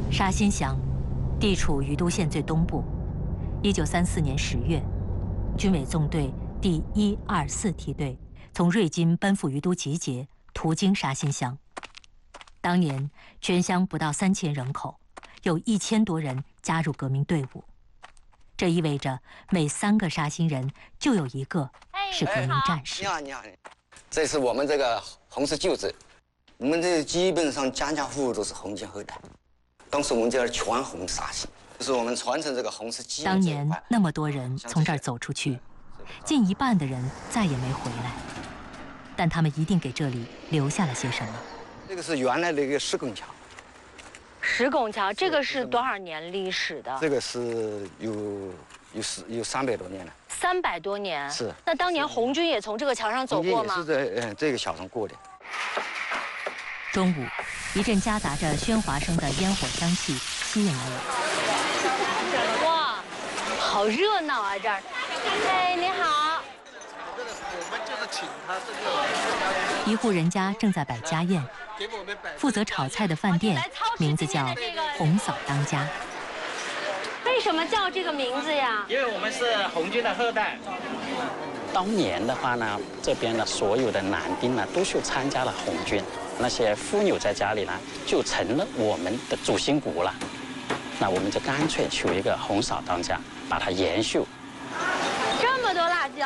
沙心乡，地处于都县最东部。1934年10月，军委纵队第124梯队从瑞金奔赴于都集结，途经沙心乡。当年全乡不到3000人口，有1000多人加入革命队伍。这意味着每3个沙心人就有1个是革命战士。 你好，这是我们这个红色旧址，我们这基本上家家户户都是红军后代。当时我们叫全红沙心，就是我们传承这个红色基因。 当年那么多人从这儿走出去，近1半的人再也没回来，但他们一定给这里留下了些什么。 这个是原来的一个石拱桥。 石拱桥，这个是多少年历史的？ 这个是有300多年了。 300多年。 是。 那当年红军也从这个桥上走过吗？ 红军也是在这个桥上过的。 中午，一阵夹杂着喧哗声的烟火香气吸引了我。 哇，好热闹啊这儿！哎，你好。 我们就是请他这个。 一户人家正在摆家宴，负责炒菜的饭店名字叫“红嫂当家”。 为什么叫这个名字呀？ 因为我们是红军的后代。当年的话呢，这边的所有的男丁呢，都去参加了红军。那些妇女在家里呢，就成了我们的主心骨了。那我们就干脆取一个红嫂当家，把它延续。 这么多辣椒！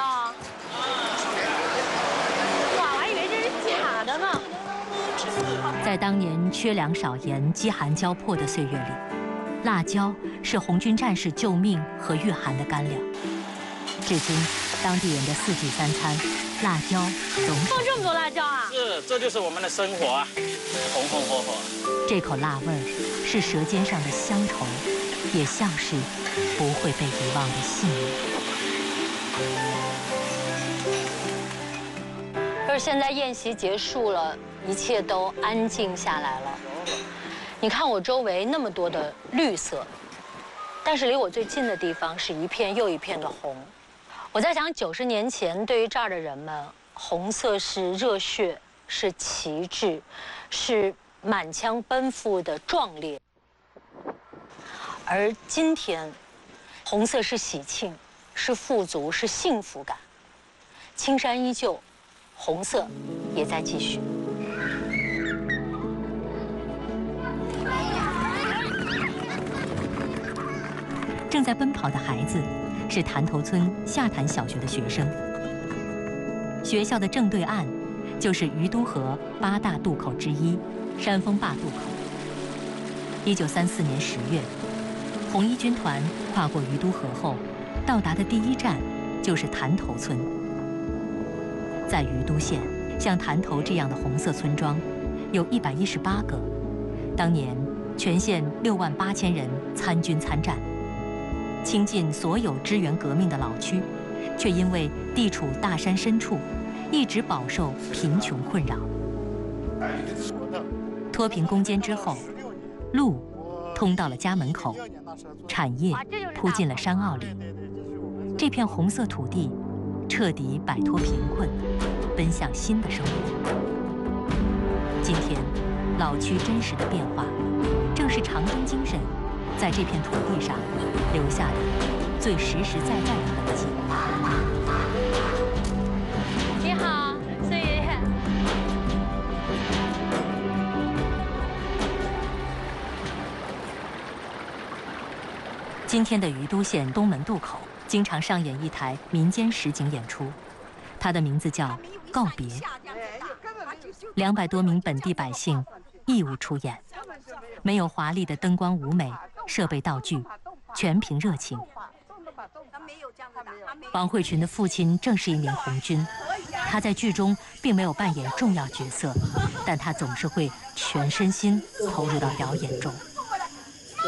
哇，我还以为这是假的呢。 在当年缺粮少盐、饥寒交迫的岁月里，辣椒是红军战士救命和御寒的干粮。至今，当地人的4季3餐，辣椒总放这么多辣椒啊！ 是，这就是我们的生活啊，红红火火。 这口辣味儿是舌尖上的乡愁，也像是不会被遗忘的信念。 可是现在宴席结束了，一切都安静下来了。你看我周围那么多的绿色，但是离我最近的地方是一片又一片的红。我在想，90年前对于这儿的人们，红色是热血，是旗帜，是满腔奔赴的壮烈。而今天，红色是喜庆，是富足，是幸福感。青山依旧，红色也在继续。 正在奔跑的孩子是潭头村下潭小学的学生。学校的正对岸就是于都河8大渡口之一山峰坝渡口。1934年10月，红一军团跨过于都河后，到达的第1站就是潭头村。在于都县，像潭头这样的红色村庄有118个。当年全县6万8千人参军参战。倾尽所有支援革命的老区，却因为地处大山深处，一直饱受贫穷困扰。脱贫攻坚之后，路通到了家门口，产业铺进了山坳里，这片红色土地彻底摆脱贫困，奔向新的生活。今天，老区真实的变化，正是长征精神在这片土地上留下的最实实在在的痕迹。 你好，孙爷爷。 今天的于都县东门渡口经常上演一台民间实景演出，它的名字叫《告别》。200多名本地百姓义务出演，没有华丽的灯光舞美、设备道具，全凭热情。王慧群的父亲正是一名红军，他在剧中并没有扮演重要角色，但他总是会全身心投入到表演中。